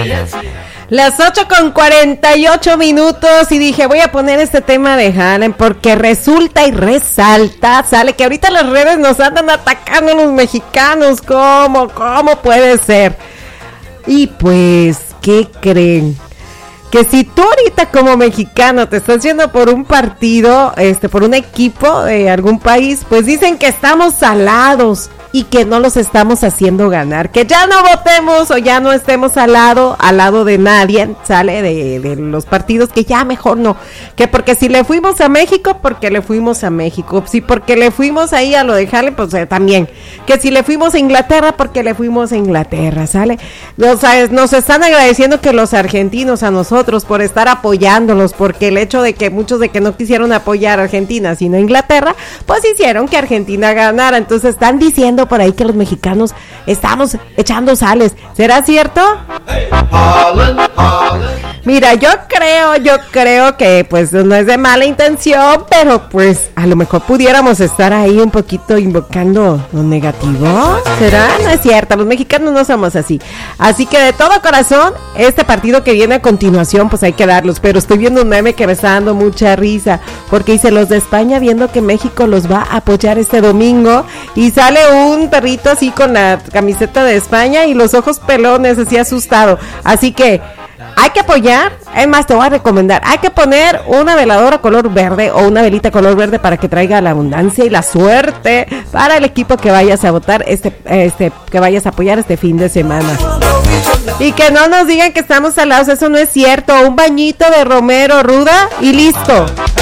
Las 8:48 y dije, voy a poner este tema de Haaland porque resulta y resalta, sale que ahorita las redes nos andan atacando a los mexicanos. ¿Cómo puede ser? Y pues, ¿qué creen? Que si tú ahorita como mexicano te estás yendo por un partido, por un equipo de algún país, pues dicen que estamos salados y que no los estamos haciendo ganar, que ya no votemos o ya no estemos al lado de nadie, sale de los partidos, que ya mejor no, que porque si le fuimos a México, porque le fuimos a México, sí, porque le fuimos ahí a lo de Haaland, pues también, que si le fuimos a Inglaterra, porque le fuimos a Inglaterra, sale, nos están agradeciendo que los argentinos a nosotros por estar apoyándolos, porque el hecho de que muchos de que no quisieron apoyar a Argentina, sino a Inglaterra, pues hicieron que Argentina ganara, entonces están diciendo por ahí que los mexicanos estamos echando sales. ¿Será cierto? Mira, yo creo que pues no es de mala intención, pero pues a lo mejor pudiéramos estar ahí un poquito invocando lo negativo. ¿Será? No es cierto, los mexicanos no somos así. Así que de todo corazón, este partido que viene a continuación, pues hay que darlos. Pero estoy viendo un meme que me está dando mucha risa, porque dice, los de España viendo que México los va a apoyar este domingo, y sale un perrito así con la camiseta de España y los ojos pelones, así asustado. Así que hay que apoyar, es más, te voy a recomendar, hay que poner una veladora color verde o una velita color verde para que traiga la abundancia y la suerte para el equipo que vayas a votar, que vayas a apoyar este fin de semana. Y que no nos digan que estamos salados, eso no es cierto. Un bañito de romero ruda y listo.